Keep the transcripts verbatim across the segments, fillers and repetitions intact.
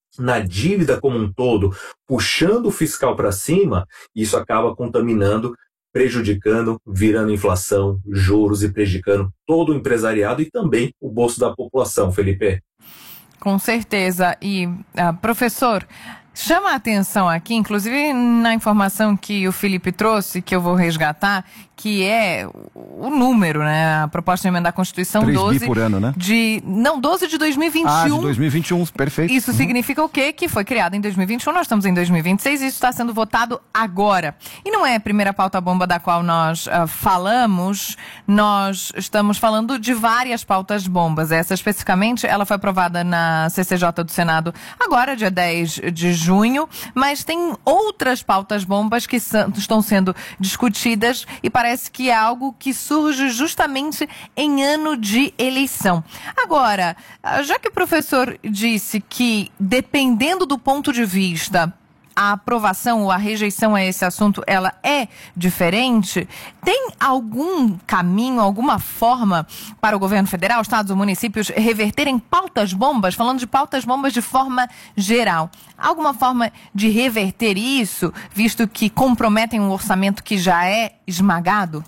na dívida como um todo, puxando o fiscal para cima, isso acaba contaminando, prejudicando, virando inflação, juros e prejudicando todo o empresariado e também o bolso da população, Felipe. Com certeza. E, uh, professor, chama a atenção aqui, inclusive na informação que o Felipe trouxe, que eu vou resgatar, que é o número, né? A proposta de emenda à Constituição doze por ano, né? de não doze de dois mil e vinte e um. Ah, de dois mil e vinte e um, perfeito. Isso uhum. significa o quê? Que foi criado em dois mil e vinte e um, nós estamos em dois mil e vinte e seis e isso está sendo votado agora. E não é a primeira pauta-bomba da qual nós uh, falamos, nós estamos falando de várias pautas-bombas. Essa especificamente, ela foi aprovada na C C J do Senado agora, dia dez de junho, mas tem outras pautas-bombas que são, estão sendo discutidas e parece que é algo que surge justamente em ano de eleição. Agora, já que o professor disse que, dependendo do ponto de vista, a aprovação ou a rejeição a esse assunto, ela é diferente, tem algum caminho, alguma forma para o governo federal, estados ou municípios reverterem pautas-bombas, falando de pautas-bombas de forma geral? Alguma forma de reverter isso, visto que comprometem um orçamento que já é esmagado?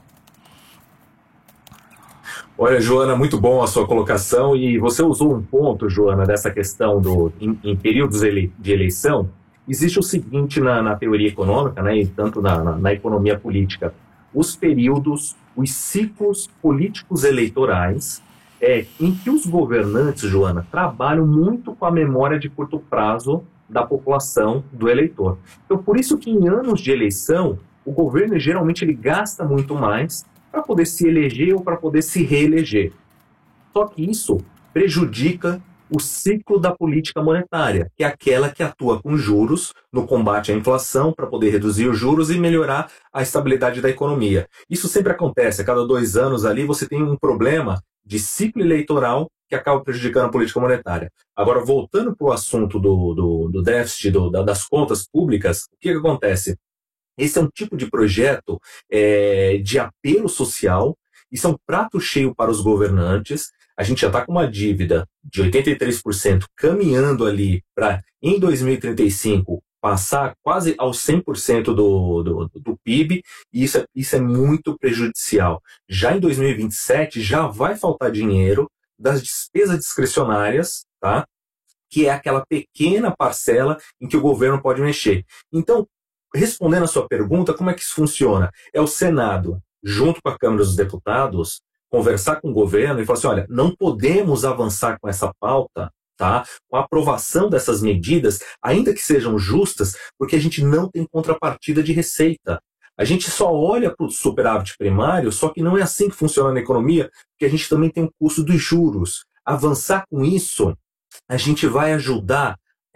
Olha, Joana, muito bom a sua colocação e você usou um ponto, Joana, dessa questão do, em, em períodos ele, de eleição. Existe o seguinte na, na teoria econômica, né, e tanto na, na, na economia política, os períodos, os ciclos políticos eleitorais, é, em que os governantes, Joana, trabalham muito com a memória de curto prazo da população, do eleitor. Então, por isso que em anos de eleição, o governo geralmente ele gasta muito mais para poder se eleger ou para poder se reeleger. Só que isso prejudica o ciclo da política monetária, que é aquela que atua com juros no combate à inflação para poder reduzir os juros e melhorar a estabilidade da economia. Isso sempre acontece, a cada dois anos ali você tem um problema de ciclo eleitoral que acaba prejudicando a política monetária. Agora, voltando para o assunto do, do, do déficit do, das contas públicas, o que, que acontece? Esse é um tipo de projeto é, de apelo social, isso é um prato cheio para os governantes. A gente já está com uma dívida de oitenta e três por cento caminhando ali para, em dois mil e trinta e cinco, passar quase aos cem por cento do, do, do P I B, e isso é, isso é muito prejudicial. Já em dois mil e vinte e sete, já vai faltar dinheiro das despesas discricionárias, tá? Que é aquela pequena parcela em que o governo pode mexer. Então, respondendo a sua pergunta, como é que isso funciona? É o Senado, junto com a Câmara dos Deputados, conversar com o governo e falar assim, olha, não podemos avançar com essa pauta, tá? Com a aprovação dessas medidas, ainda que sejam justas, porque a gente não tem contrapartida de receita. A gente só olha para o superávit primário, só que não é assim que funciona na economia, porque a gente também tem o custo dos juros. Avançar com isso, a gente vai ajudar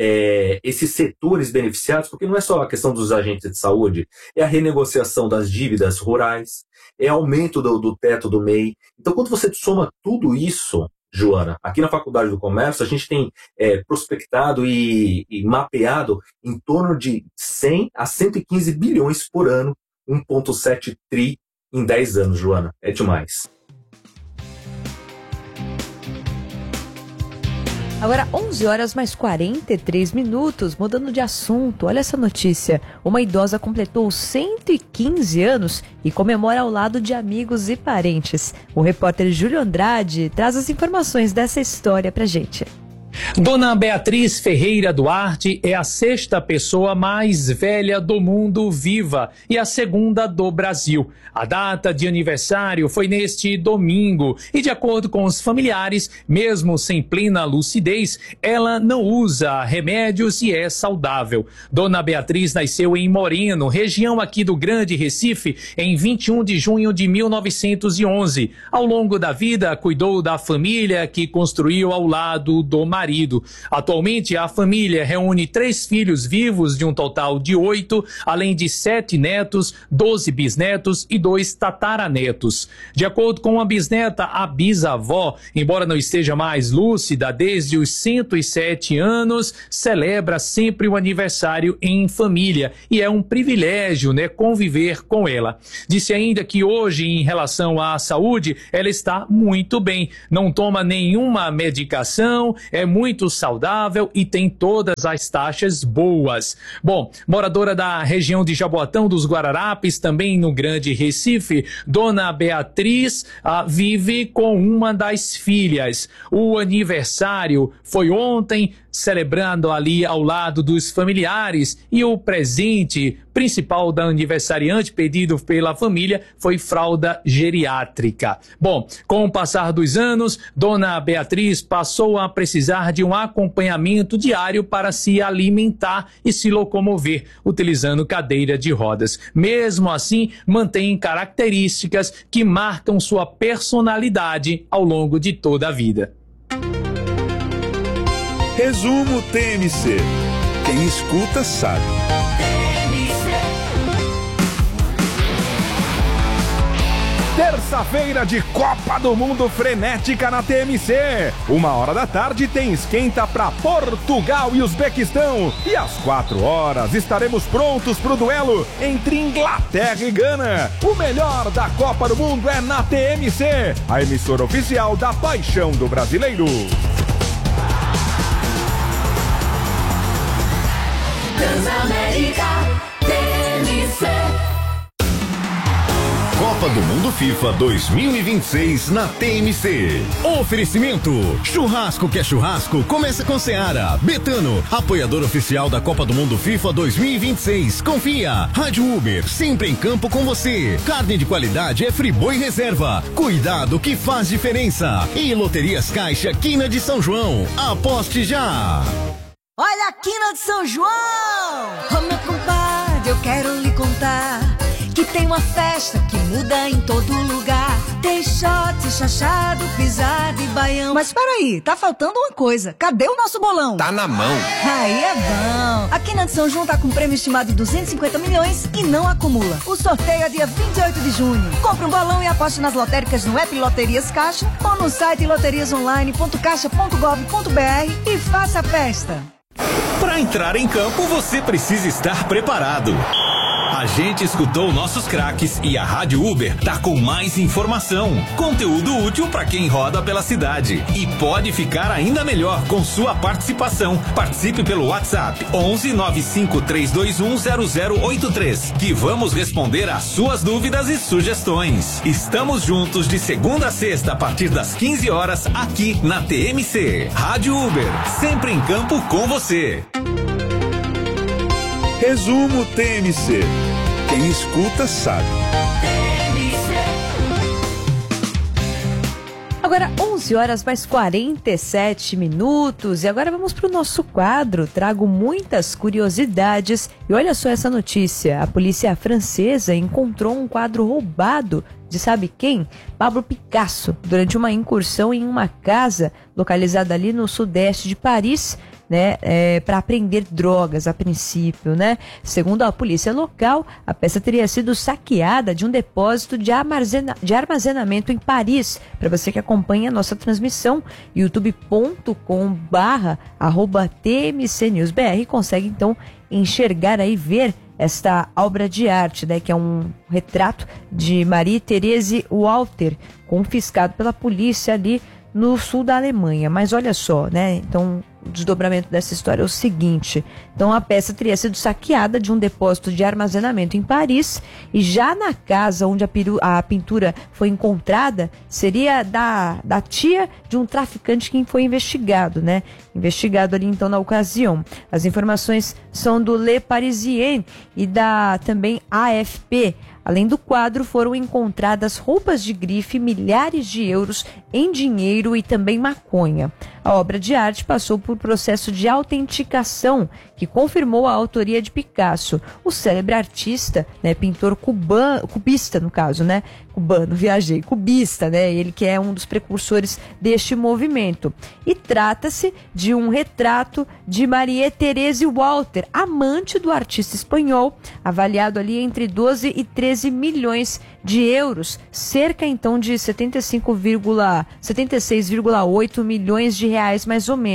É, esses setores beneficiados, porque não é só a questão dos agentes de saúde, é a renegociação das dívidas rurais, é aumento do, do teto do M E I. Então, quando você soma tudo isso, Joana, aqui na Faculdade do Comércio, a gente tem é, prospectado e, e mapeado em torno de cem a cento e quinze bilhões por ano, um vírgula sete tri em dez anos, Joana. É demais. Agora, onze horas mais quarenta e três minutos, mudando de assunto, olha essa notícia. Uma idosa completou cento e quinze anos e comemora ao lado de amigos e parentes. O repórter Júlio Andrade traz as informações dessa história pra gente. Dona Beatriz Ferreira Duarte é a sexta pessoa mais velha do mundo viva e a segunda do Brasil. A data de aniversário foi neste domingo e, de acordo com os familiares, mesmo sem plena lucidez, ela não usa remédios e é saudável. Dona Beatriz nasceu em Moreno, região aqui do Grande Recife, em vinte e um de junho de mil novecentos e onze. Ao longo da vida, cuidou da família que construiu ao lado do marido. Atualmente, a família reúne três filhos vivos de um total de oito, além de sete netos, doze bisnetos e dois tataranetos. De acordo com a bisneta, a bisavó, embora não esteja mais lúcida desde os cento e sete anos, celebra sempre o aniversário em família e é um privilégio, né, conviver com ela. Disse ainda que hoje, em relação à saúde, ela está muito bem, não toma nenhuma medicação, é muito saudável e tem todas as taxas boas. Bom, moradora da região de Jaboatão dos Guararapes, também no Grande Recife, Dona Beatriz ah, vive com uma das filhas. O aniversário foi ontem, celebrando ali ao lado dos familiares, e o presente principal da aniversariante pedido pela família foi fralda geriátrica. Bom, com o passar dos anos, Dona Beatriz passou a precisar de um acompanhamento diário para se alimentar e se locomover, utilizando cadeira de rodas. Mesmo assim, mantém características que marcam sua personalidade ao longo de toda a vida. Resumo T M C. Quem escuta sabe. Terça-feira de Copa do Mundo frenética na T M C. Uma hora da tarde tem esquenta para Portugal e Uzbequistão. E às quatro horas estaremos prontos para o duelo entre Inglaterra e Gana. O melhor da Copa do Mundo é na T M C, a emissora oficial da paixão do brasileiro. Transamérica T M C. Copa do Mundo FIFA dois mil e vinte e seis na T M C. Oferecimento: churrasco que é churrasco, começa com Seara. Betano, apoiador oficial da Copa do Mundo FIFA dois mil e vinte e seis. Confia. Rádio Uber, sempre em campo com você. Carne de qualidade é Friboi Reserva. Cuidado que faz diferença. E Loterias Caixa, Quina de São João. Aposte já. Olha a Quina de São João! Ô meu compadre, eu quero lhe contar que tem uma festa que muda em todo lugar. Tem shot, chachado, pisado e baião. Mas peraí, tá faltando uma coisa. Cadê o nosso bolão? Tá na mão. Aí é bom. A Quina de São João tá com um prêmio estimado de duzentos e cinquenta milhões e não acumula. O sorteio é dia vinte e oito de junho. Compre um bolão e aposte nas lotéricas no app Loterias Caixa ou no site loterias online ponto caixa ponto gov ponto br e faça a festa. Para entrar em campo, você precisa estar preparado. A gente escutou nossos craques e a Rádio Uber tá com mais informação, conteúdo útil para quem roda pela cidade. E pode ficar ainda melhor com sua participação. Participe pelo WhatsApp onze nove cinco três dois um zero zero oito três, que vamos responder às suas dúvidas e sugestões. Estamos juntos de segunda a sexta a partir das quinze horas aqui na T M C. Rádio Uber, sempre em campo com você. Resumo T M C. Quem escuta sabe. Agora onze horas mais quarenta e sete minutos e agora vamos para o nosso quadro. Trago muitas curiosidades e olha só essa notícia. A polícia francesa encontrou um quadro roubado de sabe quem? Pablo Picasso, durante uma incursão em uma casa localizada ali no sudeste de Paris, né, é, para apreender drogas a princípio, né? Segundo a polícia local, a peça teria sido saqueada de um depósito de, armazena, de armazenamento em Paris. Para você que acompanha a nossa transmissão, youtube ponto com barra arroba T M C News B R, consegue então enxergar aí, ver esta obra de arte, né, que é um retrato de Marie-Therese Walter, confiscado pela polícia ali no sul da Alemanha. Mas olha só, né, então o desdobramento dessa história é o seguinte: então a peça teria sido saqueada de um depósito de armazenamento em Paris e já na casa onde a, piru, a pintura foi encontrada seria da, da tia de um traficante que foi investigado, né? Investigado ali então na ocasião. As informações são do Le Parisien e da também A F P. Além do quadro, foram encontradas roupas de grife, milhares de euros em dinheiro e também maconha. A obra de arte passou por processo de autenticação, que confirmou a autoria de Picasso. O célebre artista, né, pintor cubano, cubista no caso, né? Cubano, viajei, cubista, né? Ele que é um dos precursores deste movimento. E trata-se de um retrato de Marie-Therese Walter, amante do artista espanhol, avaliado ali entre doze e treze milhões de euros, cerca então de setenta e cinco, setenta e seis vírgula oito milhões de reais mais ou menos.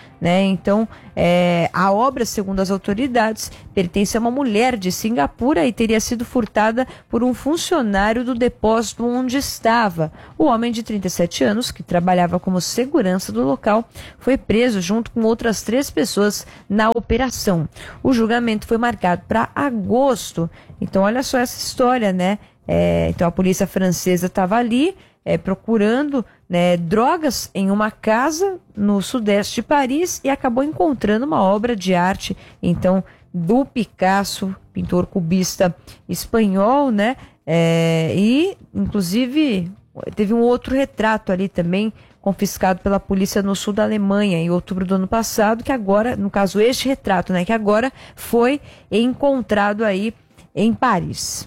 né? Então, é, a obra, segundo as autoridades, pertence a uma mulher de Singapura e teria sido furtada por um funcionário do depósito onde estava. O homem de trinta e sete anos, que trabalhava como segurança do local, foi preso junto com outras três pessoas na operação. O julgamento foi marcado para agosto. Então, olha só essa história, né? É, então, a polícia francesa estava ali é, procurando, né, drogas em uma casa no sudeste de Paris e acabou encontrando uma obra de arte, então, do Picasso, pintor cubista espanhol, né? É, e, inclusive, teve um outro retrato ali também, confiscado pela polícia no sul da Alemanha em outubro do ano passado, que agora, no caso, este retrato, né, que agora foi encontrado aí em Paris.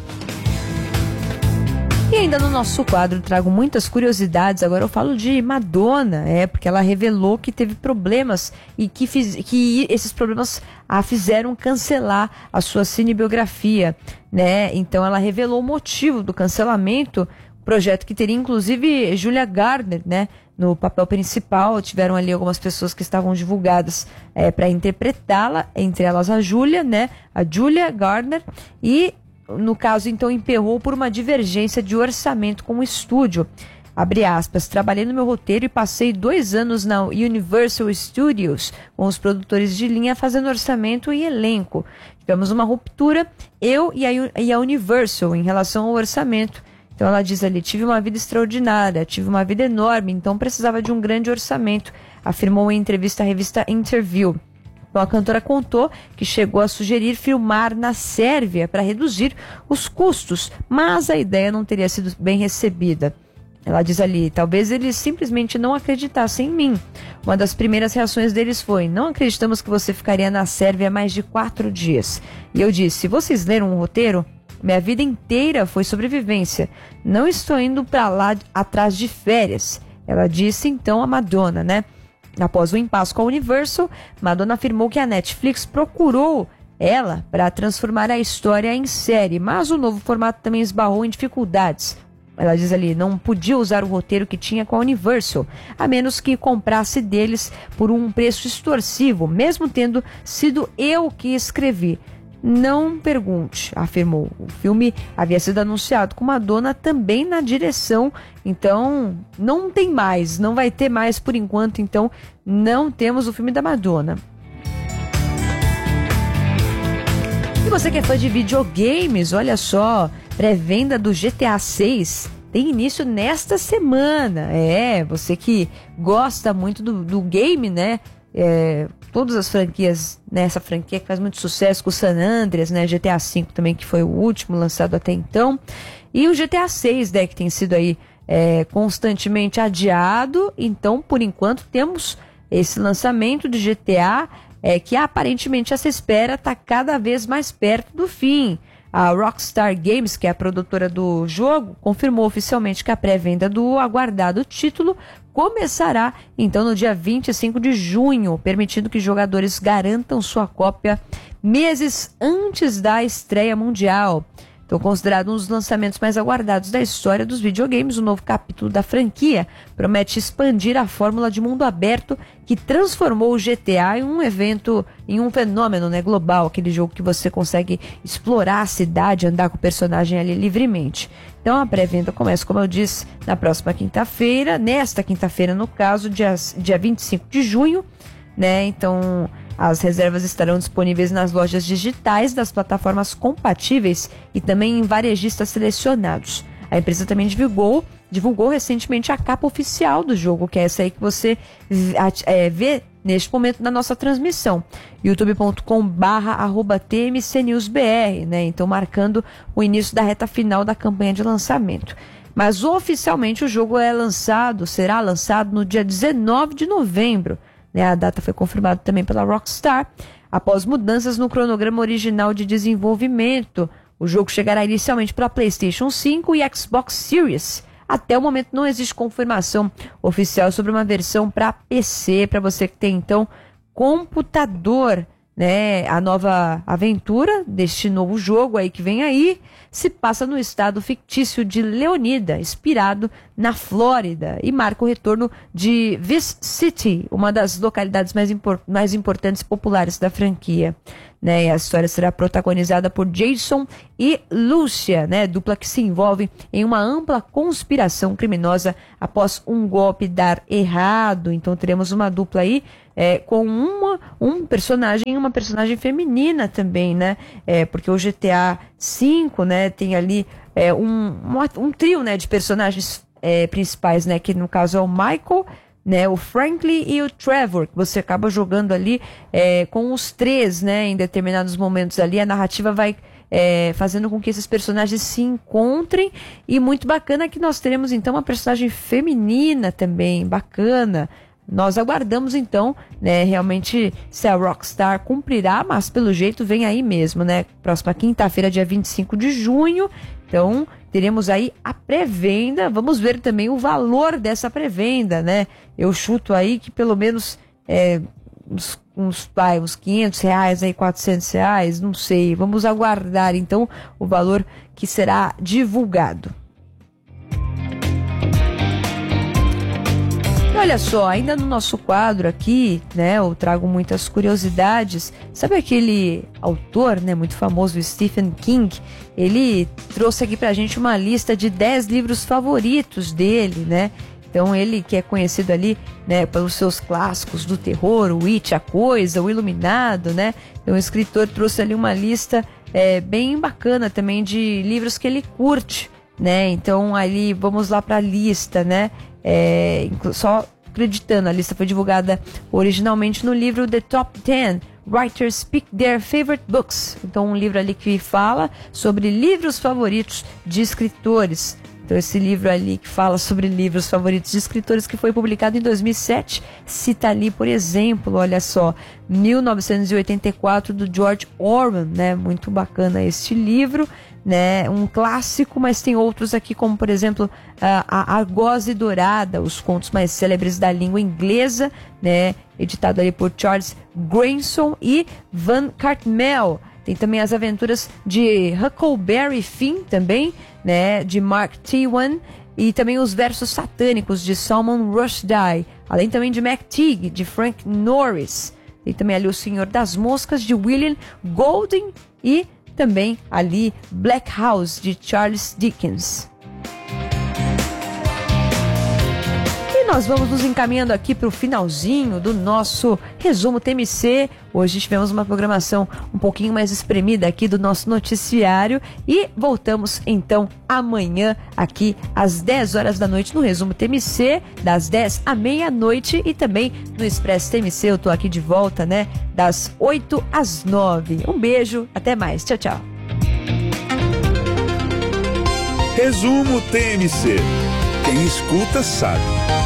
E ainda no nosso quadro trago muitas curiosidades. Agora eu falo de Madonna, é, porque ela revelou que teve problemas e que, fiz, que esses problemas a fizeram cancelar a sua cinebiografia, né? Então ela revelou o motivo do cancelamento, projeto que teria inclusive Julia Garner, né, no papel principal. Tiveram ali algumas pessoas que estavam divulgadas é, para interpretá-la, entre elas a Julia, né, a Julia Garner, e no caso, então, emperrou por uma divergência de orçamento com o estúdio. Abre aspas, trabalhei no meu roteiro e passei dois anos na Universal Studios com os produtores de linha fazendo orçamento e elenco. Tivemos uma ruptura, eu e a, e a Universal, em relação ao orçamento. Então ela diz ali, tive uma vida extraordinária, tive uma vida enorme, então precisava de um grande orçamento, afirmou em entrevista à revista Interview. Então, a cantora contou que chegou a sugerir filmar na Sérvia para reduzir os custos, mas a ideia não teria sido bem recebida. Ela diz ali, talvez eles simplesmente não acreditassem em mim. Uma das primeiras reações deles foi, não acreditamos que você ficaria na Sérvia mais de quatro dias. E eu disse, vocês leram o roteiro? Minha vida inteira foi sobrevivência. Não estou indo para lá atrás de férias. Ela disse então a Madonna, né? Após o impasse com a Universal, Madonna afirmou que a Netflix procurou ela para transformar a história em série, mas o novo formato também esbarrou em dificuldades. Ela diz ali, não podia usar o roteiro que tinha com a Universal, a menos que comprasse deles por um preço extorsivo, mesmo tendo sido eu que escrevi. Não pergunte, afirmou. O filme havia sido anunciado com Madonna também na direção, então não tem mais, não vai ter mais por enquanto, então não temos o filme da Madonna. E você que é fã de videogames, olha só, pré-venda do G T A seis tem início nesta semana. É, você que gosta muito do, do game, né? É, todas as franquias, nessa né, franquia que faz muito sucesso com o San Andreas, né, G T A cinco também, que foi o último lançado até então, e o G T A seis, né, que tem sido aí é, constantemente adiado. Então, por enquanto, temos esse lançamento de G T A, é, que aparentemente essa espera está cada vez mais perto do fim. A Rockstar Games, que é a produtora do jogo, confirmou oficialmente que a pré-venda do aguardado título começará então no dia vinte e cinco de junho, permitindo que jogadores garantam sua cópia meses antes da estreia mundial. Então, considerado um dos lançamentos mais aguardados da história dos videogames, o novo capítulo da franquia promete expandir a fórmula de mundo aberto que transformou o G T A em um evento, em um fenômeno, né, global, aquele jogo que você consegue explorar a cidade, andar com o personagem ali livremente. Então, a pré-venda começa, como eu disse, na próxima quinta-feira, nesta quinta-feira, no caso, dia, dia vinte e cinco de junho, né? Então, as reservas estarão disponíveis nas lojas digitais das plataformas compatíveis e também em varejistas selecionados. A empresa também divulgou, divulgou recentemente a capa oficial do jogo, que é essa aí que você é, vê neste momento na nossa transmissão. youtube ponto com barra arroba T M C News B R, né? Então, marcando o início da reta final da campanha de lançamento. Mas oficialmente o jogo é lançado, será lançado no dia dezenove de novembro. A data foi confirmada também pela Rockstar. Após mudanças no cronograma original de desenvolvimento, o jogo chegará inicialmente para PlayStation cinco e Xbox Series. Até o momento não existe confirmação oficial sobre uma versão para P C, para você que tem então computador, né, a nova aventura deste novo jogo aí que vem aí se passa no estado fictício de Leonida, inspirado na Flórida, e marca o retorno de Vice City, uma das localidades mais, impor- mais importantes e populares da franquia. Né, e a história será protagonizada por Jason e Lúcia, né, dupla que se envolve em uma ampla conspiração criminosa após um golpe dar errado. Então teremos uma dupla aí é, com uma, um personagem e uma personagem feminina também, né? É, porque o G T A cinco, né, tem ali é, um, uma, um trio, né, de personagens é, principais, né, que no caso é o Michael, né, o Franklin e o Trevor, que você acaba jogando ali é, com os três, né, em determinados momentos ali, a narrativa vai é, fazendo com que esses personagens se encontrem, e muito bacana que nós teremos então uma personagem feminina também, bacana. Nós aguardamos então, né, realmente se a Rockstar cumprirá, mas pelo jeito vem aí mesmo, né, próxima quinta-feira, dia vinte e cinco de junho, então teremos aí a pré-venda. Vamos ver também o valor dessa pré-venda, né? Eu chuto aí que pelo menos é, uns, uns, vai, uns quinhentos reais, aí, quatrocentos reais, não sei. Vamos aguardar então o valor que será divulgado. E olha só, ainda no nosso quadro aqui, né, eu trago muitas curiosidades. Sabe aquele autor, né, muito famoso, Stephen King? Ele trouxe aqui pra gente uma lista de dez livros favoritos dele, né? Então ele que é conhecido ali, né, pelos seus clássicos do terror, o It, A Coisa, o Iluminado, né? Então o escritor trouxe ali uma lista é, bem bacana também de livros que ele curte, né? Então ali, vamos lá pra lista, né? É, só acreditando, a lista foi divulgada originalmente no livro The Top dez Writers Pick Their Favorite Books. Então um livro ali que fala sobre livros favoritos de escritores. Então esse livro ali que fala sobre livros favoritos de escritores, que foi publicado em dois mil e sete, cita ali, por exemplo, olha só, mil novecentos e oitenta e quatro, do George Orwell, né? Muito bacana este livro, né? Um clássico, mas tem outros aqui, como por exemplo a Argose Dourada, os contos mais célebres da língua inglesa, né? Editado ali por Charles Grayson e Van Cartmel. Tem também as aventuras de Huckleberry Finn também, né, de Mark Twain, e também os versos satânicos de Salman Rushdie, além também de McTeague, de Frank Norris. Tem também ali O Senhor das Moscas, de William Golding, e também ali Black House, de Charles Dickens. Nós vamos nos encaminhando aqui para o finalzinho do nosso resumo T M C. Hoje tivemos uma programação um pouquinho mais espremida aqui do nosso noticiário, e voltamos então amanhã aqui às dez horas da noite no resumo T M C, das dez à meia-noite, e também no Expresso T M C. Eu tô aqui de volta, né, das oito às nove. Um beijo, até mais, tchau, tchau. Resumo T M C. Quem escuta sabe.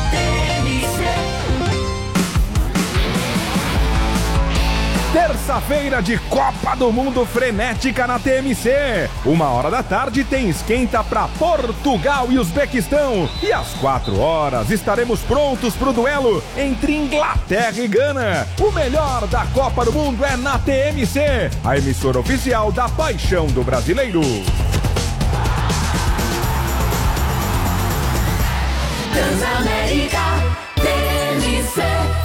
Terça-feira de Copa do Mundo frenética na T M C. Uma hora da tarde tem esquenta para Portugal e Uzbequistão. E às quatro horas estaremos prontos para o duelo entre Inglaterra e Gana. O melhor da Copa do Mundo é na T M C, a emissora oficial da paixão do brasileiro. Transamérica T M C.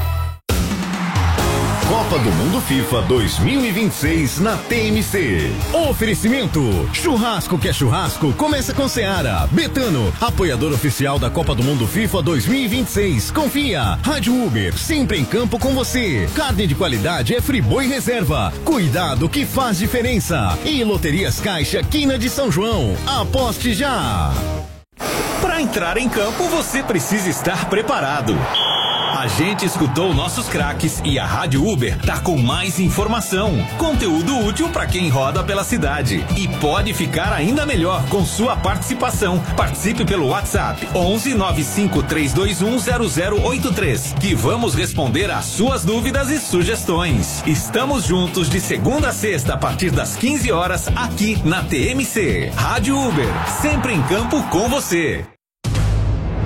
Copa do Mundo FIFA dois mil e vinte e seis na T M C. Oferecimento: churrasco que é churrasco, começa com Seara. Betano, apoiador oficial da Copa do Mundo FIFA dois mil e vinte e seis. Confia. Rádio Uber, sempre em campo com você. Carne de qualidade é Friboi Reserva. Cuidado que faz diferença. E Loterias Caixa, Quina de São João. Aposte já. Para entrar em campo, você precisa estar preparado. A gente escutou nossos craques e a Rádio Uber tá com mais informação, conteúdo útil para quem roda pela cidade, e pode ficar ainda melhor com sua participação. Participe pelo WhatsApp onze nove cinco três dois um zero zero oito três, que vamos responder às suas dúvidas e sugestões. Estamos juntos de segunda a sexta a partir das quinze horas aqui na T M C. Rádio Uber, sempre em campo com você.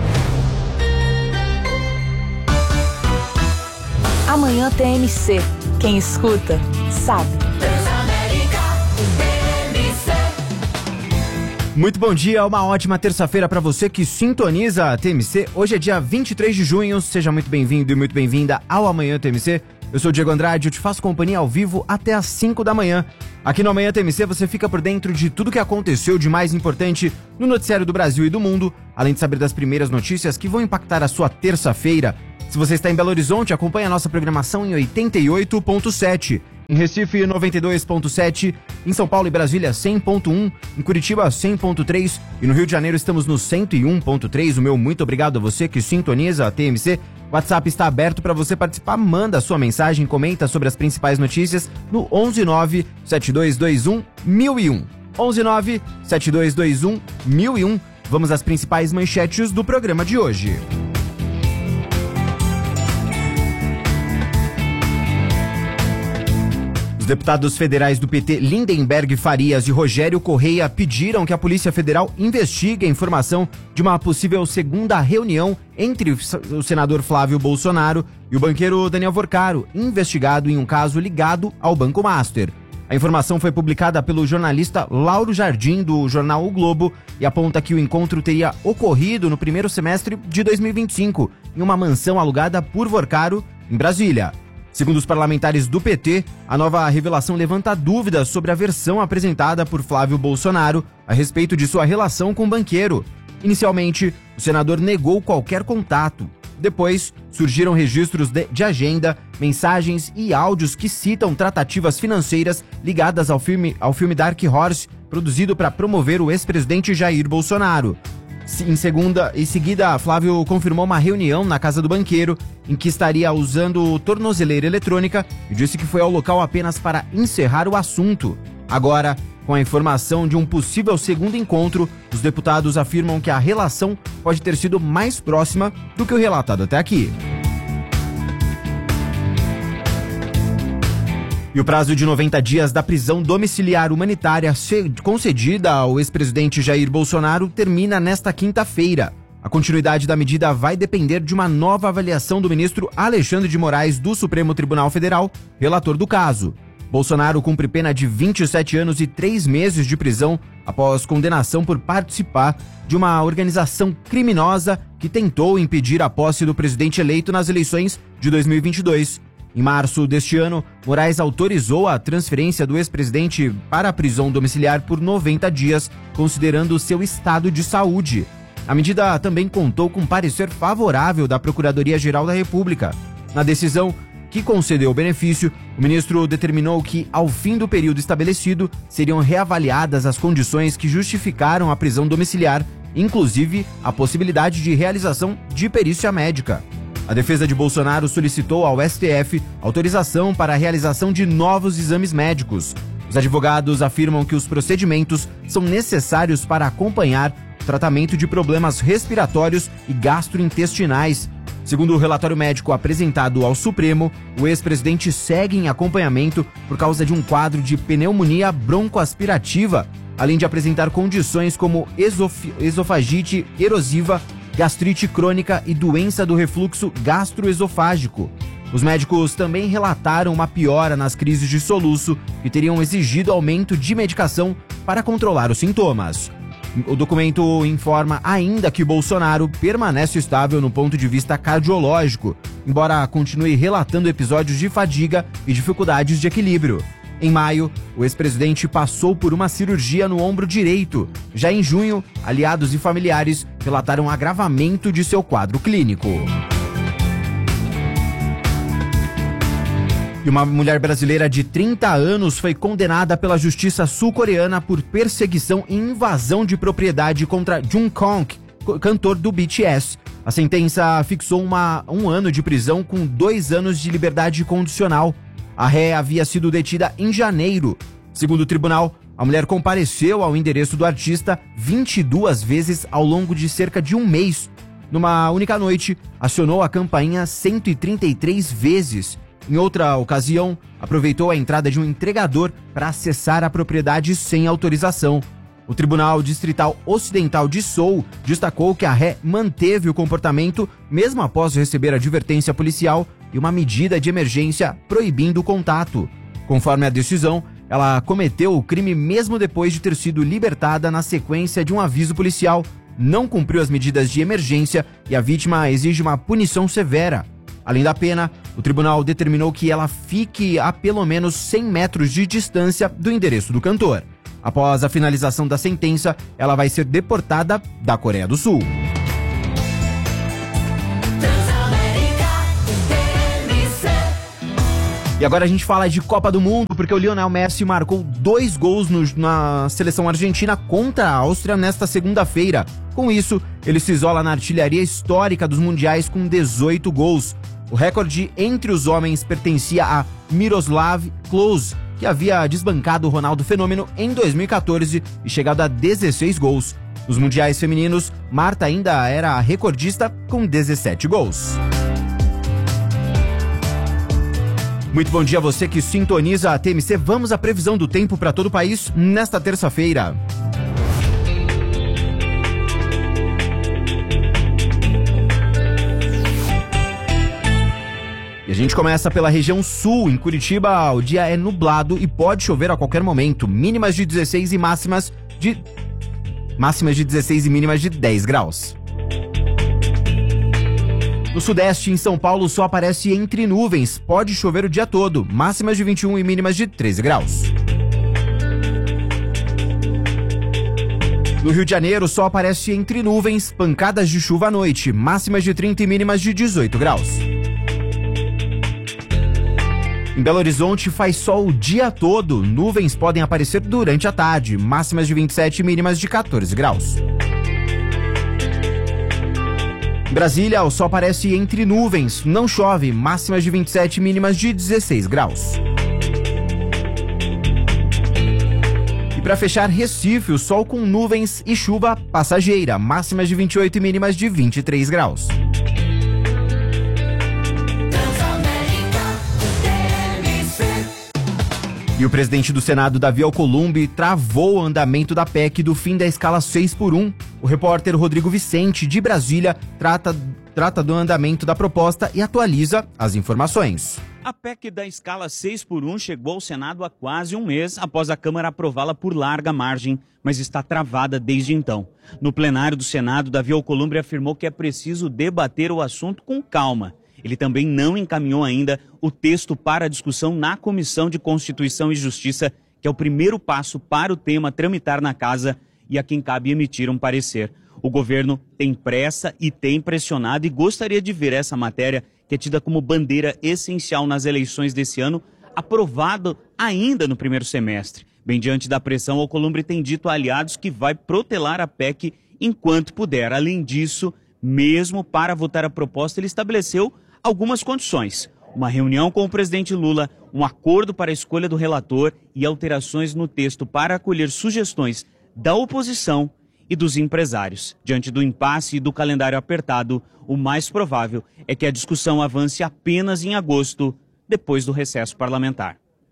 Amanhã T M C. Quem escuta, sabe. Muito bom dia, uma ótima terça-feira para você que sintoniza a T M C. Hoje é dia vinte e três de junho, seja muito bem-vindo e muito bem-vinda ao Amanhã T M C. Eu sou o Diego Andrade, eu te faço companhia ao vivo até às cinco da manhã. Aqui no Amanhã T M C você fica por dentro de tudo que aconteceu de mais importante no noticiário do Brasil e do mundo, além de saber das primeiras notícias que vão impactar a sua terça-feira. Se você está em Belo Horizonte, acompanhe a nossa programação em oitenta e oito ponto sete. Em Recife, noventa e dois ponto sete, em São Paulo e Brasília, cem ponto um, em Curitiba, cem ponto três e no Rio de Janeiro estamos no cento e um ponto três. O meu muito obrigado a você que sintoniza a T M C. O WhatsApp está aberto para você participar, manda a sua mensagem, comenta sobre as principais notícias no onze nove sete dois dois um mil e um. onze nove sete dois dois um mil e um. Vamos às principais manchetes do programa de hoje. Os deputados federais do P T Lindenberg Farias e Rogério Correia pediram que a Polícia Federal investigue a informação de uma possível segunda reunião entre o senador Flávio Bolsonaro e o banqueiro Daniel Vorcaro, investigado em um caso ligado ao Banco Master. A informação foi publicada pelo jornalista Lauro Jardim, do jornal O Globo, e aponta que o encontro teria ocorrido no primeiro semestre de dois mil e vinte e cinco, em uma mansão alugada por Vorcaro, em Brasília. Segundo os parlamentares do P T, a nova revelação levanta dúvidas sobre a versão apresentada por Flávio Bolsonaro a respeito de sua relação com o banqueiro. Inicialmente, o senador negou qualquer contato. Depois, surgiram registros de, de agenda, mensagens e áudios que citam tratativas financeiras ligadas ao filme, ao filme Dark Horse, produzido para promover o ex-presidente Jair Bolsonaro. Em segunda, em seguida, Flávio confirmou uma reunião na casa do banqueiro em que estaria usando tornozeleira eletrônica e disse que foi ao local apenas para encerrar o assunto. Agora, com a informação de um possível segundo encontro, os deputados afirmam que a relação pode ter sido mais próxima do que o relatado até aqui. E o prazo de noventa dias da prisão domiciliar humanitária concedida ao ex-presidente Jair Bolsonaro termina nesta quinta-feira. A continuidade da medida vai depender de uma nova avaliação do ministro Alexandre de Moraes do Supremo Tribunal Federal, relator do caso. Bolsonaro cumpre pena de vinte e sete anos e três meses de prisão após condenação por participar de uma organização criminosa que tentou impedir a posse do presidente eleito nas eleições de dois mil e vinte e dois. Em março deste ano, Moraes autorizou a transferência do ex-presidente para a prisão domiciliar por noventa dias, considerando seu estado de saúde. A medida também contou com parecer favorável da Procuradoria-Geral da República. Na decisão que concedeu o benefício, o ministro determinou que, ao fim do período estabelecido, seriam reavaliadas as condições que justificaram a prisão domiciliar, inclusive a possibilidade de realização de perícia médica. A defesa de Bolsonaro solicitou ao S T F autorização para a realização de novos exames médicos. Os advogados afirmam que os procedimentos são necessários para acompanhar o tratamento de problemas respiratórios e gastrointestinais. Segundo o relatório médico apresentado ao Supremo, o ex-presidente segue em acompanhamento por causa de um quadro de pneumonia broncoaspirativa, além de apresentar condições como esof- esofagite erosiva, gastrite crônica e doença do refluxo gastroesofágico. Os médicos também relataram uma piora nas crises de soluço que teriam exigido aumento de medicação para controlar os sintomas. O documento informa ainda que Bolsonaro permanece estável no ponto de vista cardiológico, embora continue relatando episódios de fadiga e dificuldades de equilíbrio. Em maio, o ex-presidente passou por uma cirurgia no ombro direito. Já em junho, aliados e familiares relataram agravamento de seu quadro clínico. E uma mulher brasileira de trinta anos foi condenada pela justiça sul-coreana por perseguição e invasão de propriedade contra Jungkook, cantor do B T S. A sentença fixou uma, um ano de prisão com dois anos de liberdade condicional. A ré havia sido detida em janeiro. Segundo o tribunal, a mulher compareceu ao endereço do artista vinte e duas vezes ao longo de cerca de um mês. Numa única noite, acionou a campainha cento e trinta e três vezes. Em outra ocasião, aproveitou a entrada de um entregador para acessar a propriedade sem autorização. O Tribunal Distrital Ocidental de Seul destacou que a ré manteve o comportamento mesmo após receber advertência policial e uma medida de emergência proibindo o contato. Conforme a decisão, ela cometeu o crime mesmo depois de ter sido libertada na sequência de um aviso policial, não cumpriu as medidas de emergência e a vítima exige uma punição severa. Além da pena, o tribunal determinou que ela fique a pelo menos cem metros de distância do endereço do cantor. Após a finalização da sentença, ela vai ser deportada da Coreia do Sul. E agora a gente fala de Copa do Mundo, porque o Lionel Messi marcou dois gols no, na seleção argentina contra a Áustria nesta segunda-feira. Com isso, ele se isola na artilharia histórica dos mundiais com dezoito gols. O recorde entre os homens pertencia a Miroslav Klose, que havia desbancado o Ronaldo Fenômeno em dois mil e quatorze e chegado a dezesseis gols. Nos mundiais femininos, Marta ainda era a recordista com dezessete gols. Muito bom dia a você que sintoniza a T M C. Vamos à previsão do tempo para todo o país nesta terça-feira. E a gente começa pela região sul. Em Curitiba, o dia é nublado e pode chover a qualquer momento. Mínimas de dezesseis e máximas de... Máximas de dezesseis e mínimas de dez graus. No sudeste, em São Paulo, o sol aparece entre nuvens. Pode chover o dia todo. Máximas de vinte e um e mínimas de treze graus. No Rio de Janeiro, o sol aparece entre nuvens. Pancadas de chuva à noite. Máximas de trinta e mínimas de dezoito graus. Em Belo Horizonte, faz sol o dia todo. Nuvens podem aparecer durante a tarde. Máximas de vinte e sete e mínimas de quatorze graus. Em Brasília, o sol aparece entre nuvens, não chove, máximas de vinte e sete, mínimas de dezesseis graus. E para fechar, Recife, o sol com nuvens e chuva passageira, máximas de vinte e oito e mínimas de vinte e três graus. E o presidente do Senado, Davi Alcolumbre, travou o andamento da P E C do fim da escala seis por um. O repórter Rodrigo Vicente, de Brasília, trata, trata do andamento da proposta e atualiza as informações. A P E C da escala seis por um chegou ao Senado há quase um mês após a Câmara aprová-la por larga margem, mas está travada desde então. No plenário do Senado, Davi Alcolumbre afirmou que é preciso debater o assunto com calma. Ele também não encaminhou ainda o texto para discussão na Comissão de Constituição e Justiça, que é o primeiro passo para o tema tramitar na casa e a quem cabe emitir um parecer. O governo tem pressa e tem pressionado e gostaria de ver essa matéria, que é tida como bandeira essencial nas eleições desse ano, aprovado ainda no primeiro semestre. Bem diante da pressão, Alcolumbre tem dito a aliados que vai protelar a P E C enquanto puder. Além disso, mesmo para votar a proposta, ele estabeleceu algumas condições: uma reunião com o presidente Lula, um acordo para a escolha do relator e alterações no texto para acolher sugestões da oposição e dos empresários. Diante do impasse e do calendário apertado, o mais provável é que a discussão avance apenas em agosto, depois do recesso parlamentar.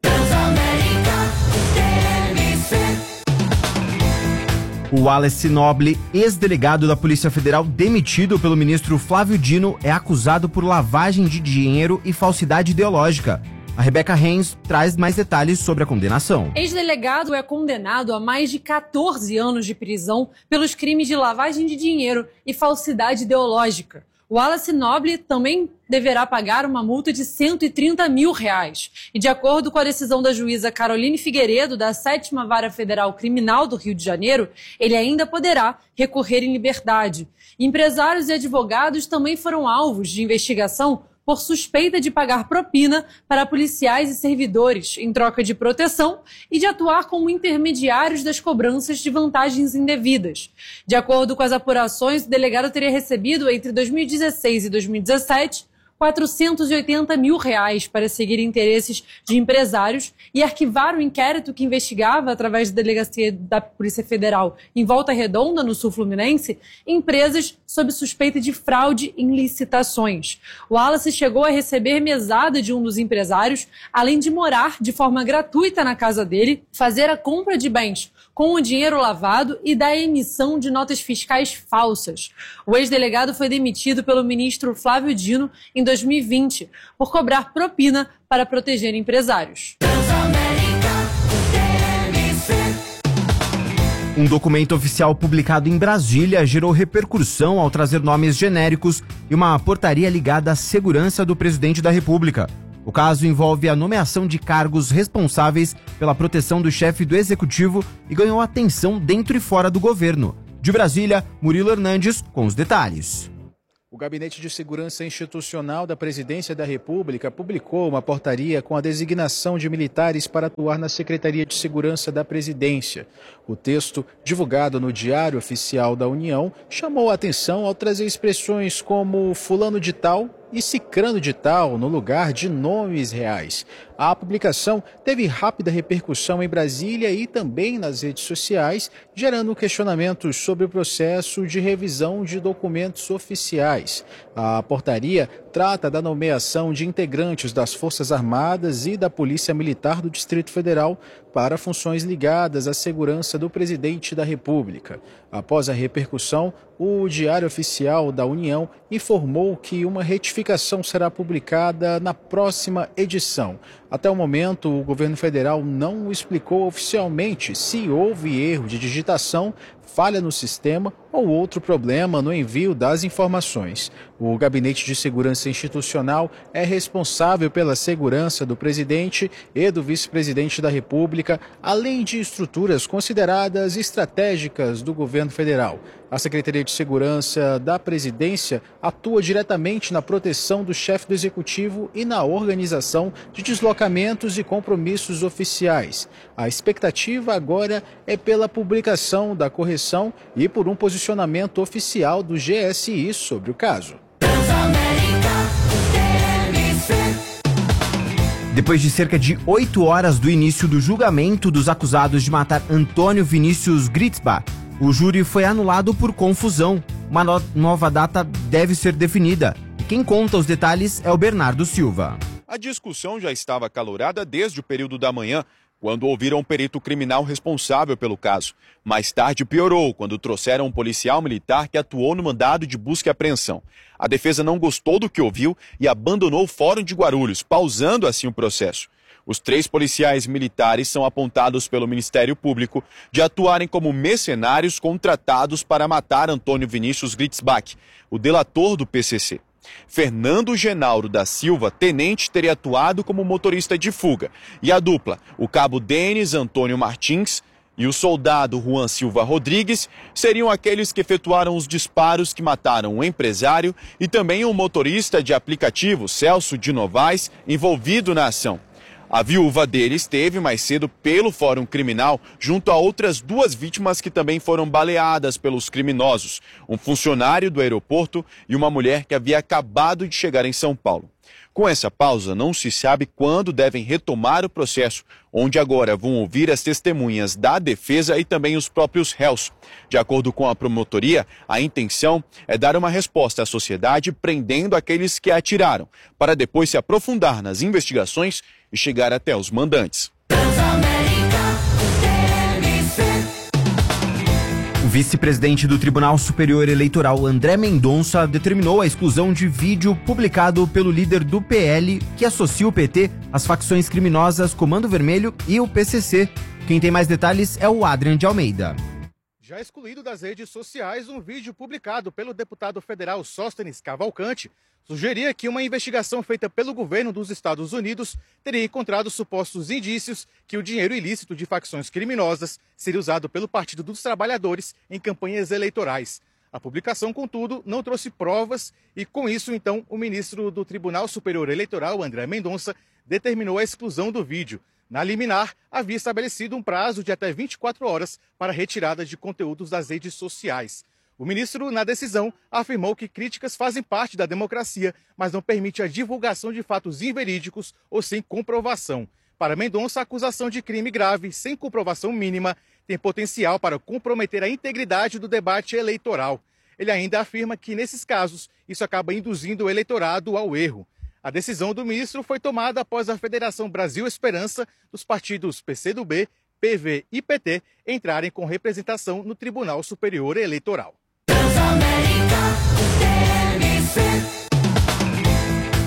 O Wallace Noble, ex-delegado da Polícia Federal demitido pelo ministro Flávio Dino, é acusado por lavagem de dinheiro e falsidade ideológica. A Rebeca Reis traz mais detalhes sobre a condenação. Ex-delegado é condenado a mais de quatorze anos de prisão pelos crimes de lavagem de dinheiro e falsidade ideológica. O Wallace Noble também deverá pagar uma multa de cento e trinta mil reais. E de acordo com a decisão da juíza Caroline Figueiredo, da sétima Vara Federal Criminal do Rio de Janeiro, ele ainda poderá recorrer em liberdade. Empresários e advogados também foram alvos de investigação por suspeita de pagar propina para policiais e servidores em troca de proteção e de atuar como intermediários das cobranças de vantagens indevidas. De acordo com as apurações, o delegado teria recebido entre dois mil e dezesseis e dois mil e dezessete quatrocentos e oitenta mil reais para seguir interesses de empresários e arquivar o inquérito que investigava, através da delegacia da Polícia Federal em Volta Redonda, no sul fluminense, empresas sob suspeita de fraude em licitações. O Wallace chegou a receber mesada de um dos empresários, além de morar de forma gratuita na casa dele, fazer a compra de bens com o dinheiro lavado e da emissão de notas fiscais falsas. O ex-delegado foi demitido pelo ministro Flávio Dino em dois mil e vinte por cobrar propina para proteger empresários. Um documento oficial publicado em Brasília gerou repercussão ao trazer nomes genéricos e uma portaria ligada à segurança do presidente da República. O caso envolve a nomeação de cargos responsáveis pela proteção do chefe do executivo e ganhou atenção dentro e fora do governo. De Brasília, Murilo Hernandes com os detalhes. O Gabinete de Segurança Institucional da Presidência da República publicou uma portaria com a designação de militares para atuar na Secretaria de Segurança da Presidência. O texto, divulgado no Diário Oficial da União, chamou a atenção ao trazer expressões como fulano de tal e cicrano de tal no lugar de nomes reais. A publicação teve rápida repercussão em Brasília e também nas redes sociais, gerando questionamentos sobre o processo de revisão de documentos oficiais. A portaria trata da nomeação de integrantes das Forças Armadas e da Polícia Militar do Distrito Federal para funções ligadas à segurança do presidente da República. Após a repercussão, o Diário Oficial da União informou que uma retificação será publicada na próxima edição. Até o momento, o governo federal não explicou oficialmente se houve erro de digitação, falha no sistema ou outro problema no envio das informações. O Gabinete de Segurança Institucional é responsável pela segurança do presidente e do vice-presidente da República, além de estruturas consideradas estratégicas do governo federal. A Secretaria de Segurança da Presidência atua diretamente na proteção do chefe do Executivo e na organização de deslocamentos e compromissos oficiais. A expectativa agora é pela publicação da correção e por um posicionamento oficial do G S I sobre o caso. Depois de cerca de oito horas do início do julgamento dos acusados de matar Antônio Vinícius Gritzbach, o júri foi anulado por confusão. Uma no- nova data deve ser definida. E quem conta os detalhes é o Bernardo Silva. A discussão já estava acalorada desde o período da manhã, quando ouviram um perito criminal responsável pelo caso. Mais tarde piorou, quando trouxeram um policial militar que atuou no mandado de busca e apreensão. A defesa não gostou do que ouviu e abandonou o Fórum de Guarulhos, pausando assim o processo. Os três policiais militares são apontados pelo Ministério Público de atuarem como mercenários contratados para matar Antônio Vinícius Gritzbach, o delator do P C C. Fernando Genaldo da Silva, tenente, teria atuado como motorista de fuga. E a dupla, o cabo Denis Antônio Martins e o soldado Juan Silva Rodrigues, seriam aqueles que efetuaram os disparos que mataram o empresário e também o motorista de aplicativo Celso de Novaes, envolvido na ação. A viúva dele esteve mais cedo pelo Fórum Criminal junto a outras duas vítimas que também foram baleadas pelos criminosos, um funcionário do aeroporto e uma mulher que havia acabado de chegar em São Paulo. Com essa pausa, não se sabe quando devem retomar o processo, onde agora vão ouvir as testemunhas da defesa e também os próprios réus. De acordo com a promotoria, a intenção é dar uma resposta à sociedade prendendo aqueles que atiraram, para depois se aprofundar nas investigações e chegar até os mandantes. O vice-presidente do Tribunal Superior Eleitoral, André Mendonça, determinou a exclusão de vídeo publicado pelo líder do P L, que associa o P T às facções criminosas Comando Vermelho e o P C C. Quem tem mais detalhes é o Adrian de Almeida. Já excluído das redes sociais, um vídeo publicado pelo deputado federal Sóstenes Cavalcante sugeria que uma investigação feita pelo governo dos Estados Unidos teria encontrado supostos indícios que o dinheiro ilícito de facções criminosas seria usado pelo Partido dos Trabalhadores em campanhas eleitorais. A publicação, contudo, não trouxe provas e, com isso, então, o ministro do Tribunal Superior Eleitoral, André Mendonça, determinou a exclusão do vídeo. Na liminar, havia estabelecido um prazo de até vinte e quatro horas para a retirada de conteúdos das redes sociais. O ministro, na decisão, afirmou que críticas fazem parte da democracia, mas não permite a divulgação de fatos inverídicos ou sem comprovação. Para Mendonça, a acusação de crime grave, sem comprovação mínima, tem potencial para comprometer a integridade do debate eleitoral. Ele ainda afirma que, nesses casos, isso acaba induzindo o eleitorado ao erro. A decisão do ministro foi tomada após a Federação Brasil Esperança dos partidos P C do B, P V e P T entrarem com representação no Tribunal Superior Eleitoral.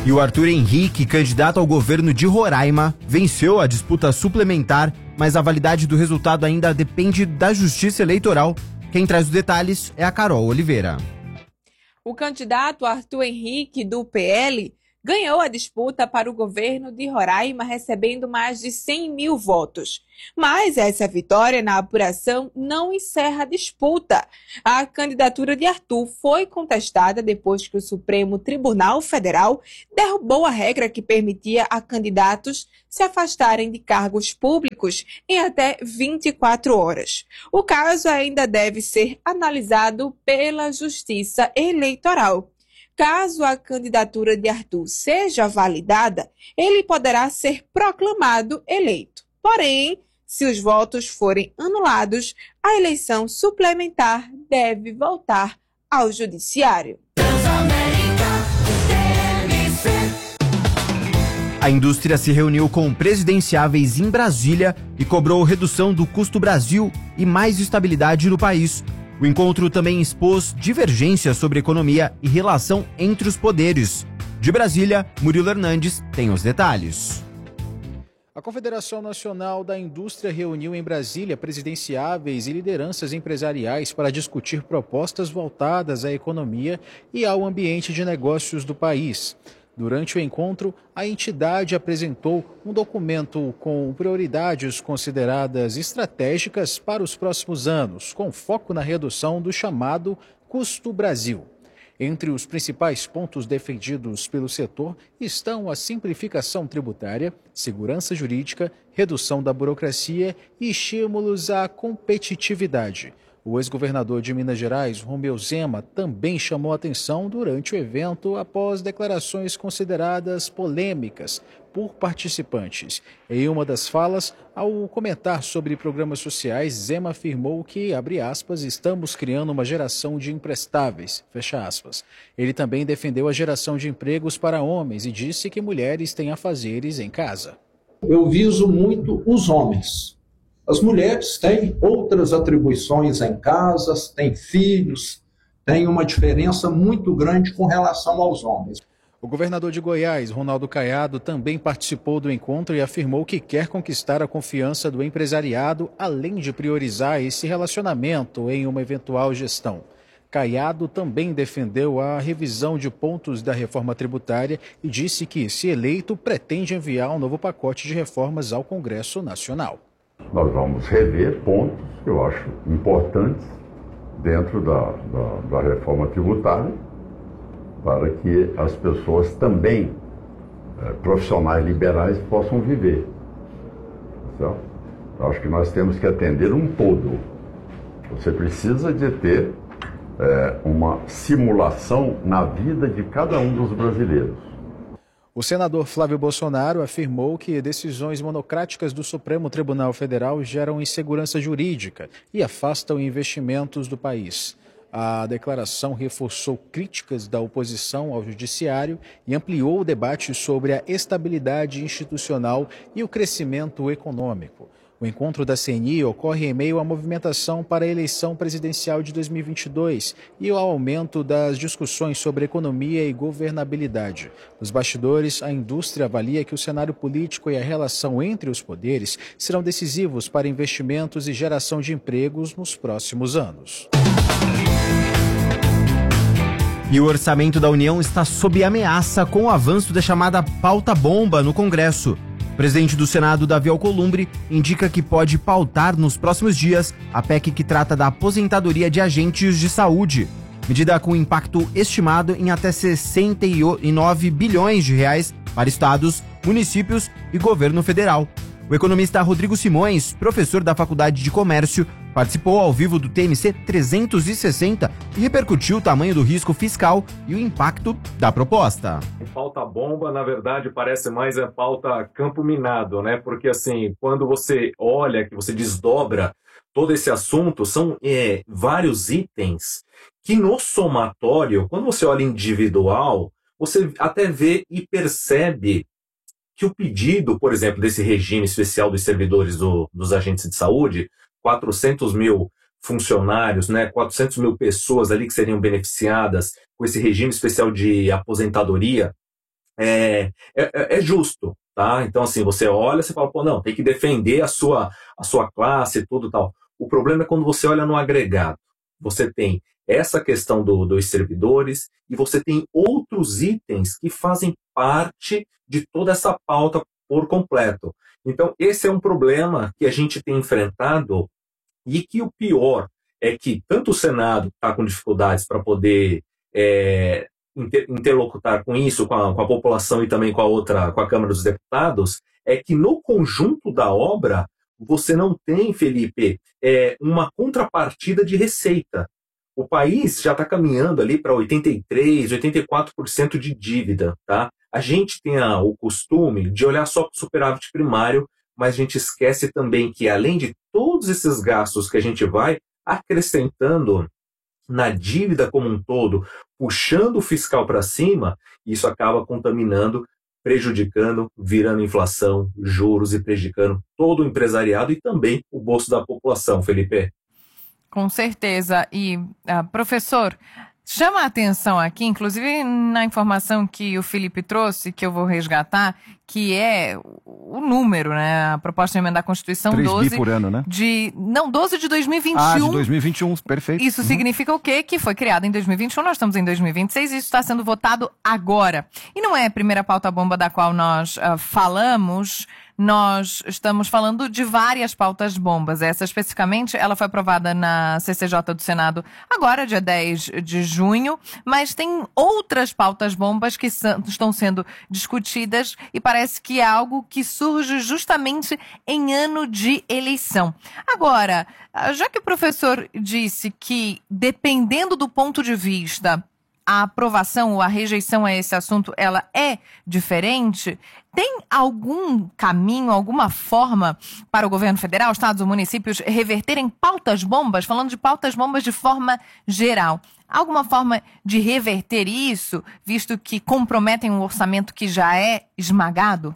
E o Arthur Henrique, candidato ao governo de Roraima, venceu a disputa suplementar, mas a validade do resultado ainda depende da Justiça Eleitoral. Quem traz os detalhes é a Carol Oliveira. O candidato Arthur Henrique, do P L, ganhou a disputa para o governo de Roraima, recebendo mais de cem mil votos. Mas essa vitória na apuração não encerra a disputa. A candidatura de Arthur foi contestada depois que o Supremo Tribunal Federal derrubou a regra que permitia a candidatos se afastarem de cargos públicos em até vinte e quatro horas. O caso ainda deve ser analisado pela Justiça Eleitoral. Caso a candidatura de Arthur seja validada, ele poderá ser proclamado eleito. Porém, se os votos forem anulados, a eleição suplementar deve voltar ao Judiciário. A indústria se reuniu com presidenciáveis em Brasília e cobrou redução do custo Brasil e mais estabilidade no país. O encontro também expôs divergências sobre economia e relação entre os poderes. De Brasília, Murilo Hernandes tem os detalhes. A Confederação Nacional da Indústria reuniu em Brasília presidenciáveis e lideranças empresariais para discutir propostas voltadas à economia e ao ambiente de negócios do país. Durante o encontro, a entidade apresentou um documento com prioridades consideradas estratégicas para os próximos anos, com foco na redução do chamado Custo Brasil. Entre os principais pontos defendidos pelo setor estão a simplificação tributária, segurança jurídica, redução da burocracia e estímulos à competitividade. O ex-governador de Minas Gerais, Romeu Zema, também chamou atenção durante o evento após declarações consideradas polêmicas por participantes. Em uma das falas, ao comentar sobre programas sociais, Zema afirmou que, abre aspas, estamos criando uma geração de imprestáveis, fecha aspas. Ele também defendeu a geração de empregos para homens e disse que mulheres têm afazeres em casa. Eu viso muito os homens. As mulheres têm outras atribuições em casa, têm filhos, têm uma diferença muito grande com relação aos homens. O governador de Goiás, Ronaldo Caiado, também participou do encontro e afirmou que quer conquistar a confiança do empresariado, além de priorizar esse relacionamento em uma eventual gestão. Caiado também defendeu a revisão de pontos da reforma tributária e disse que, se eleito, pretende enviar um novo pacote de reformas ao Congresso Nacional. Nós vamos rever pontos que eu acho importantes dentro da, da, da reforma tributária para que as pessoas também, eh, profissionais liberais, possam viver. Então, eu acho que nós temos que atender um todo. Você precisa de ter eh, uma simulação na vida de cada um dos brasileiros. O senador Flávio Bolsonaro afirmou que decisões monocráticas do Supremo Tribunal Federal geram insegurança jurídica e afastam investimentos do país. A declaração reforçou críticas da oposição ao judiciário e ampliou o debate sobre a estabilidade institucional e o crescimento econômico. O encontro da C N I ocorre em meio à movimentação para a eleição presidencial de dois mil e vinte e dois e ao aumento das discussões sobre economia e governabilidade. Nos bastidores, a indústria avalia que o cenário político e a relação entre os poderes serão decisivos para investimentos e geração de empregos nos próximos anos. E o orçamento da União está sob ameaça com o avanço da chamada pauta-bomba no Congresso. O presidente do Senado, Davi Alcolumbre, indica que pode pautar nos próximos dias a P E C que trata da aposentadoria de agentes de saúde. Medida com impacto estimado em até sessenta e nove bilhões de reais para estados, municípios e governo federal. O economista Rodrigo Simões, professor da Faculdade de Comércio, participou ao vivo do T M C trezentos e sessenta e repercutiu o tamanho do risco fiscal e o impacto da proposta. Pauta bomba, na verdade, parece mais a pauta campo minado, né? Porque, assim, quando você olha, que você desdobra todo esse assunto, são é, vários itens que no somatório, quando você olha individual, você até vê e percebe que o pedido, por exemplo, desse regime especial dos servidores do, dos agentes de saúde, quatrocentos mil funcionários, né, quatrocentas mil pessoas ali que seriam beneficiadas com esse regime especial de aposentadoria, é, é, é justo, tá? Então, assim, você olha, você fala, pô, não, tem que defender a sua, a sua classe e tudo e tal. O problema é quando você olha no agregado. Você tem essa questão do, dos servidores e você tem outros itens que fazem parte de toda essa pauta por completo. Então, esse é um problema que a gente tem enfrentado e que o pior é que tanto o Senado está com dificuldades para poder é, interlocutar com isso, com a, com a população e também com a outra, com a Câmara dos Deputados, é que no conjunto da obra você não tem, Felipe, é, uma contrapartida de receita. O país já está caminhando ali para oitenta e três por cento, oitenta e quatro por cento de dívida, tá? A gente tem a, o costume de olhar só para o superávit primário, mas a gente esquece também que, além de todos esses gastos que a gente vai acrescentando na dívida como um todo, puxando o fiscal para cima, isso acaba contaminando, prejudicando, virando inflação, juros e prejudicando todo o empresariado e também o bolso da população, Felipe. Com certeza. E, uh, professor, chama a atenção aqui, inclusive na informação que o Felipe trouxe, que eu vou resgatar, que é o número, né? A proposta de emendar a Constituição três doze bi por ano, né? De, não, doze de dois mil e vinte e um. Ah, de dois mil e vinte e um, perfeito. Isso uhum. significa o quê? Que foi criado em dois mil e vinte e um, nós estamos em dois mil e vinte e seis e isso está sendo votado agora. E não é a primeira pauta-bomba da qual nós uh, falamos, nós estamos falando de várias pautas-bombas. Essa especificamente, ela foi aprovada na C C J do Senado agora, dia dez de junho, mas tem outras pautas-bombas que são, estão sendo discutidas e parece que é algo que surge justamente em ano de eleição. Agora, já que o professor disse que, dependendo do ponto de vista, a aprovação ou a rejeição a esse assunto, ela é diferente, tem algum caminho, alguma forma para o governo federal, estados ou municípios reverterem pautas-bombas, falando de pautas-bombas de forma geral? Alguma forma de reverter isso, visto que comprometem um orçamento que já é esmagado?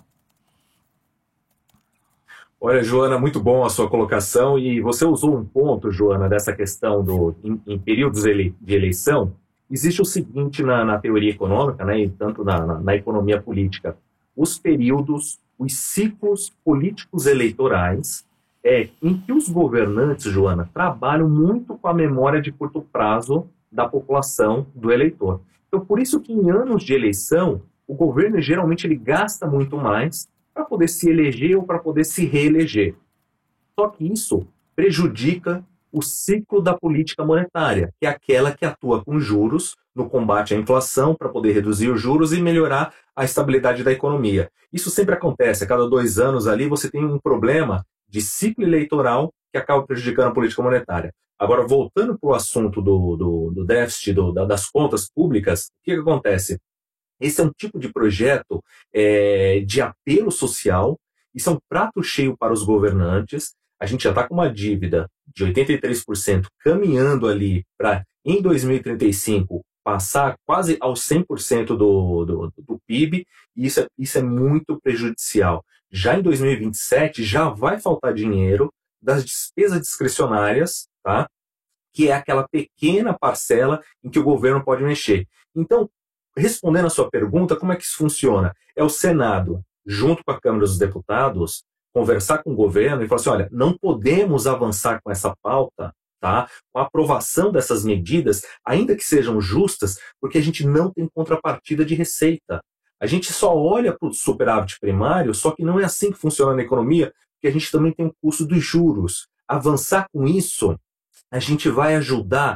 Olha, Joana, muito bom a sua colocação e você usou um ponto, Joana, dessa questão do, em, em períodos ele, de eleição. Existe o seguinte na, na teoria econômica, né, e tanto na, na, na economia política, os períodos, os ciclos políticos eleitorais, é, em que os governantes, Joana, trabalham muito com a memória de curto prazo da população, do eleitor. Então, por isso que em anos de eleição, o governo geralmente ele gasta muito mais para poder se eleger ou para poder se reeleger. Só que isso prejudica o ciclo da política monetária, que é aquela que atua com juros no combate à inflação para poder reduzir os juros e melhorar a estabilidade da economia. Isso sempre acontece, a cada dois anos ali você tem um problema de ciclo eleitoral que acaba prejudicando a política monetária. Agora, voltando para o assunto do, do, do déficit, do, das contas públicas, o que, que acontece? Esse é um tipo de projeto é, de apelo social, isso é um prato cheio para os governantes. A gente já está com uma dívida de oitenta e três por cento caminhando ali para, em dois mil e trinta e cinco, passar quase aos cem por cento do, do, do P I B, e isso é, isso é muito prejudicial. Já em dois mil e vinte e sete, já vai faltar dinheiro das despesas discricionárias, tá? Que é aquela pequena parcela em que o governo pode mexer. Então, respondendo a sua pergunta, como é que isso funciona? É o Senado, junto com a Câmara dos Deputados, conversar com o governo e falar assim, olha, não podemos avançar com essa pauta, tá? Com a aprovação dessas medidas, ainda que sejam justas, porque a gente não tem contrapartida de receita. A gente só olha para o superávit primário, só que não é assim que funciona na economia, porque a gente também tem o custo dos juros. Avançar com isso, a gente vai ajudar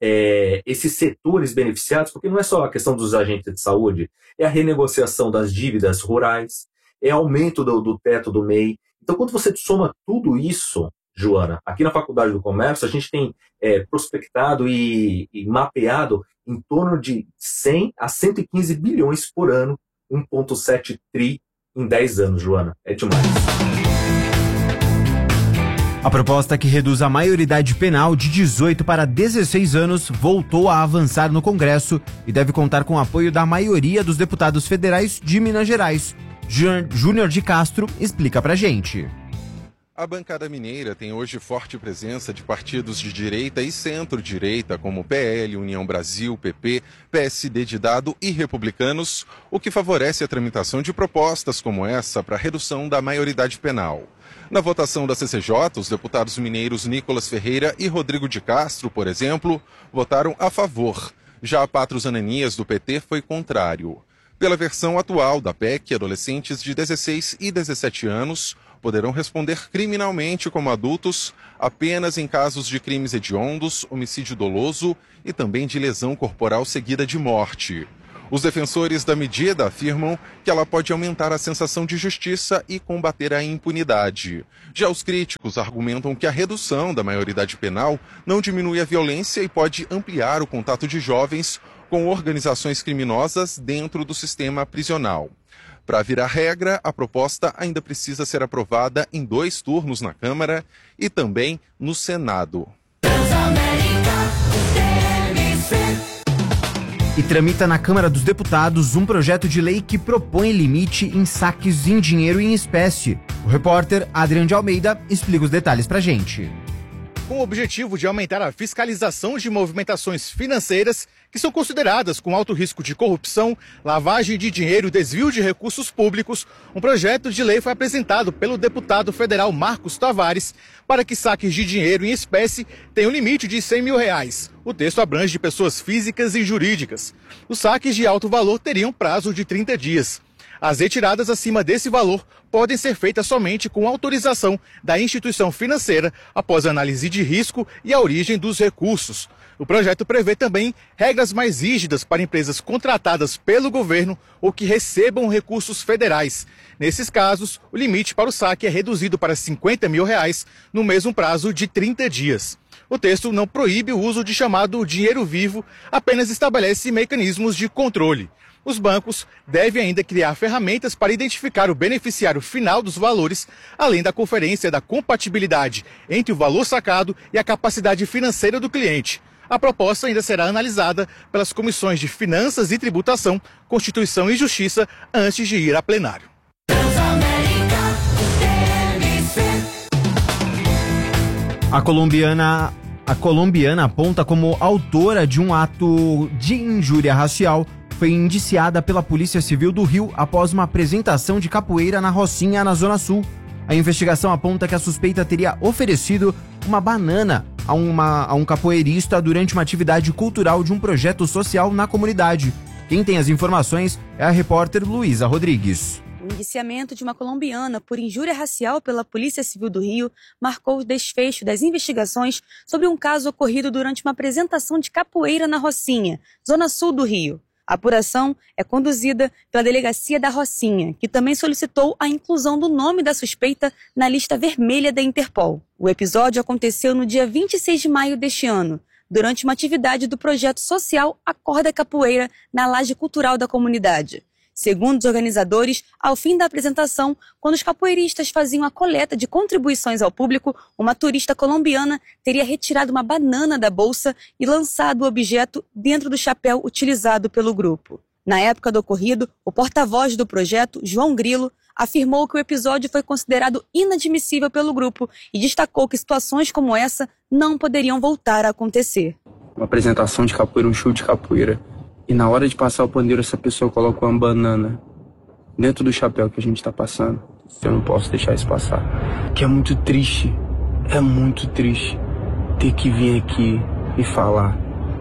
é, esses setores beneficiados, porque não é só a questão dos agentes de saúde, é a renegociação das dívidas rurais, é aumento do, do teto do M E I. Então, quando você soma tudo isso, Joana, aqui na Faculdade do Comércio, a gente tem é, prospectado e, e mapeado em torno de cem a cento e quinze bilhões por ano, um vírgula sete tri em dez anos, Joana. É demais. A proposta que reduz a maioridade penal de dezoito para dezesseis anos voltou a avançar no Congresso e deve contar com o apoio da maioria dos deputados federais de Minas Gerais. Júnior de Castro explica pra gente. A bancada mineira tem hoje forte presença de partidos de direita e centro-direita, como P L, União Brasil, P P, P S D de Dado e Republicanos, o que favorece a tramitação de propostas como essa para redução da maioridade penal. Na votação da C C J, os deputados mineiros Nicolas Ferreira e Rodrigo de Castro, por exemplo, votaram a favor. Já a Patros Ananias, do P T, foi contrário. Pela versão atual da P E C, adolescentes de dezesseis e dezessete anos poderão responder criminalmente como adultos apenas em casos de crimes hediondos, homicídio doloso e também de lesão corporal seguida de morte. Os defensores da medida afirmam que ela pode aumentar a sensação de justiça e combater a impunidade. Já os críticos argumentam que a redução da maioridade penal não diminui a violência e pode ampliar o contato de jovens com organizações criminosas dentro do sistema prisional. Para virar regra, a proposta ainda precisa ser aprovada em dois turnos na Câmara e também no Senado. E tramita na Câmara dos Deputados um projeto de lei que propõe limite em saques em dinheiro e em espécie. O repórter Adriano de Almeida explica os detalhes pra gente. Com o objetivo de aumentar a fiscalização de movimentações financeiras que são consideradas com alto risco de corrupção, lavagem de dinheiro e desvio de recursos públicos, um projeto de lei foi apresentado pelo deputado federal Marcos Tavares para que saques de dinheiro em espécie tenham limite de cem mil reais. O texto abrange pessoas físicas e jurídicas. Os saques de alto valor teriam prazo de trinta dias. As retiradas acima desse valor podem ser feitas somente com autorização da instituição financeira após análise de risco e a origem dos recursos. O projeto prevê também regras mais rígidas para empresas contratadas pelo governo ou que recebam recursos federais. Nesses casos, o limite para o saque é reduzido para cinquenta mil reais no mesmo prazo de trinta dias. O texto não proíbe o uso de chamado dinheiro vivo, apenas estabelece mecanismos de controle. Os bancos devem ainda criar ferramentas para identificar o beneficiário final dos valores, além da conferência da compatibilidade entre o valor sacado e a capacidade financeira do cliente. A proposta ainda será analisada pelas comissões de Finanças e Tributação, Constituição e Justiça antes de ir a plenário. A colombiana, a colombiana aponta como autora de um ato de injúria racial. Foi indiciada pela Polícia Civil do Rio após uma apresentação de capoeira na Rocinha, na Zona Sul. A investigação aponta que a suspeita teria oferecido uma banana a, uma, a um capoeirista durante uma atividade cultural de um projeto social na comunidade. Quem tem as informações é a repórter Luísa Rodrigues. O indiciamento de uma colombiana por injúria racial pela Polícia Civil do Rio marcou o desfecho das investigações sobre um caso ocorrido durante uma apresentação de capoeira na Rocinha, Zona Sul do Rio. A apuração é conduzida pela Delegacia da Rocinha, que também solicitou a inclusão do nome da suspeita na lista vermelha da Interpol. O episódio aconteceu no dia vinte e seis de maio deste ano, durante uma atividade do projeto social Acorda Capoeira na laje cultural da comunidade. Segundo os organizadores, ao fim da apresentação, quando os capoeiristas faziam a coleta de contribuições ao público, uma turista colombiana teria retirado uma banana da bolsa e lançado o objeto dentro do chapéu utilizado pelo grupo. Na época do ocorrido, o porta-voz do projeto, João Grilo, afirmou que o episódio foi considerado inadmissível pelo grupo e destacou que situações como essa não poderiam voltar a acontecer. Uma apresentação de capoeira, um show de capoeira. E na hora de passar o pandeiro, essa pessoa colocou uma banana dentro do chapéu que a gente tá passando. Eu não posso deixar isso passar. Que é muito triste, é muito triste ter que vir aqui e falar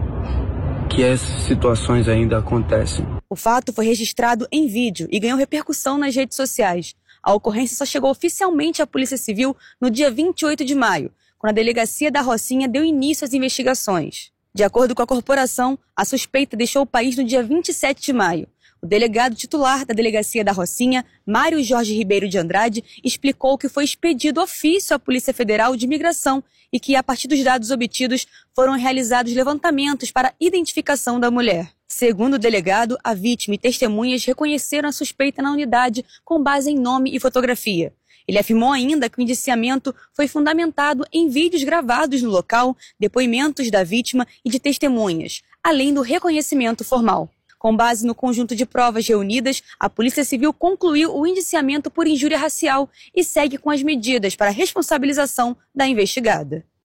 que essas situações ainda acontecem. O fato foi registrado em vídeo e ganhou repercussão nas redes sociais. A ocorrência só chegou oficialmente à Polícia Civil no dia vinte e oito de maio, quando a Delegacia da Rocinha deu início às investigações. De acordo com a corporação, a suspeita deixou o país no dia vinte e sete de maio. O delegado titular da Delegacia da Rocinha, Mário Jorge Ribeiro de Andrade, explicou que foi expedido ofício à Polícia Federal de Imigração e que, a partir dos dados obtidos, foram realizados levantamentos para a identificação da mulher. Segundo o delegado, a vítima e testemunhas reconheceram a suspeita na unidade com base em nome e fotografia. Ele afirmou ainda que o indiciamento foi fundamentado em vídeos gravados no local, depoimentos da vítima e de testemunhas, além do reconhecimento formal. Com base no conjunto de provas reunidas, a Polícia Civil concluiu o indiciamento por injúria racial e segue com as medidas para a responsabilização da investigada.